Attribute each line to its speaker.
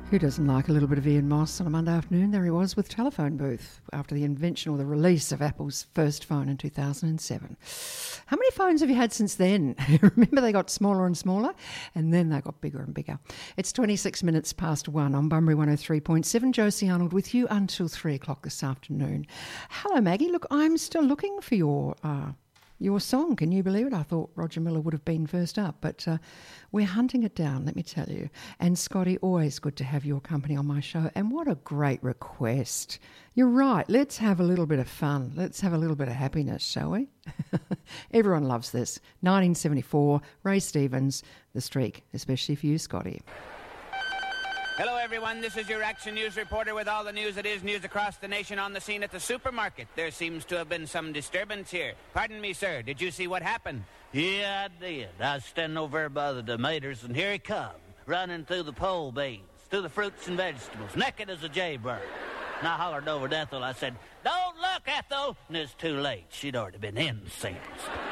Speaker 1: Who doesn't like a little bit of Ian Moss on a Monday afternoon? There he was with Telephone Booth after the invention or the release of Apple's first phone in 2007. How many phones have you had since then? Remember, they got smaller and smaller, and then they got bigger and bigger. It's 26 minutes past 1 on Bunbury 103.7. Josie Arnold with you until 3 o'clock this afternoon. Hello, Maggie. Look, I'm still looking for your song. Can you believe it? I thought Roger Miller would have been first up, but we're hunting it down, let me tell you. And Scotty, always good to have your company on my show. And what a great request. You're right. Let's have a little bit of fun. Let's have a little bit of happiness, shall we? Everyone loves this. 1974, Ray Stevens, The Streak, especially for you, Scotty.
Speaker 2: Hello, everyone. This is your Action News reporter with all the news that is news across the nation on the scene at the supermarket. There seems to have been some disturbance here. Pardon me, sir. Did you see what happened?
Speaker 3: Yeah, I did. I was standing over there by the tomatoes, and here he come, running through the pole beans, through the fruits and vegetables, naked as a jaybird. And I hollered over to Ethel. I said, "Don't look, Ethel!" And it's too late. She'd already been incensed.